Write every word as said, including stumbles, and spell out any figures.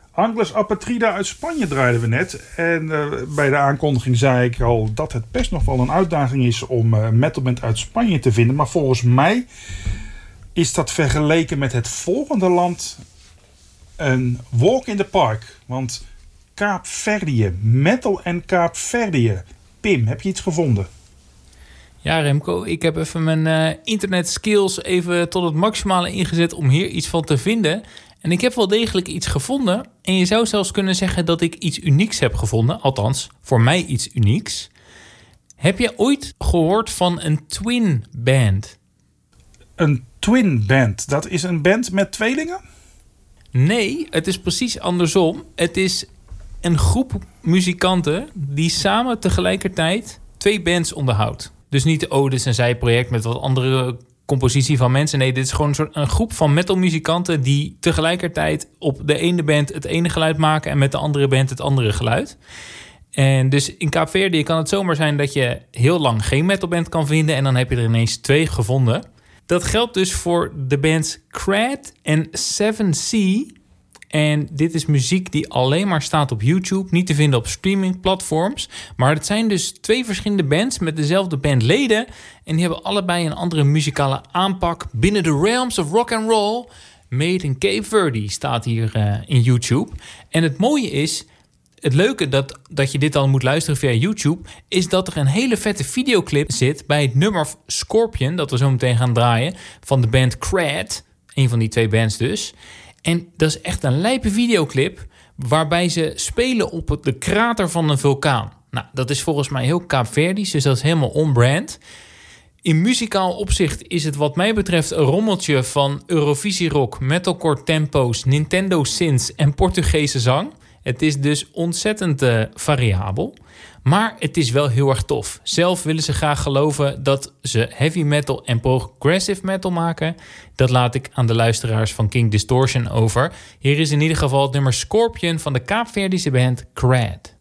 Angles Apatrida uit Spanje draaiden we net. En uh, bij de aankondiging zei ik al dat het best nog wel een uitdaging is om uh, metalband uit Spanje te vinden. Maar volgens mij is dat vergeleken met het volgende land een walk in the park. Want Kaapverdië, metal en Kaapverdië. Pim, heb je iets gevonden? Ja, Remco, ik heb even mijn uh, internet skills even tot het maximale ingezet om hier iets van te vinden. En ik heb wel degelijk iets gevonden. En je zou zelfs kunnen zeggen dat ik iets unieks heb gevonden. Althans, voor mij iets unieks. Heb je ooit gehoord van een twin band? Een twin band, dat is een band met tweelingen? Nee, het is precies andersom. Het is een groep muzikanten die samen tegelijkertijd twee bands onderhoudt. Dus niet de Odes en Zij project met wat andere compositie van mensen. Nee, dit is gewoon een, soort, een groep van metalmuzikanten die tegelijkertijd op de ene band het ene geluid maken en met de andere band het andere geluid. En dus in Kaapverdië kan het zomaar zijn dat je heel lang geen metalband kan vinden en dan heb je er ineens twee gevonden. Dat geldt dus voor de bands Crad en seven C. En dit is muziek die alleen maar staat op YouTube, niet te vinden op streamingplatforms. Maar het zijn dus twee verschillende bands met dezelfde bandleden. En die hebben allebei een andere muzikale aanpak binnen de realms of rock and roll. Made in Cape Verde staat hier uh, in YouTube. En het mooie is, het leuke dat, dat je dit dan moet luisteren via YouTube, is dat er een hele vette videoclip zit bij het nummer Scorpion, dat we zo meteen gaan draaien, van de band Crad. Een van die twee bands dus. En dat is echt een lijpe videoclip waarbij ze spelen op de krater van een vulkaan. Nou, dat is volgens mij heel Kaapverdisch, dus dat is helemaal on-brand. In muzikaal opzicht is het wat mij betreft een rommeltje van Eurovisie rock, metalcore tempo's, Nintendo synths en Portugese zang. Het is dus ontzettend uh, variabel. Maar het is wel heel erg tof. Zelf willen ze graag geloven dat ze heavy metal en progressive metal maken. Dat laat ik aan de luisteraars van King Distortion over. Hier is in ieder geval het nummer Scorpion van de Kaapverdische band Crad.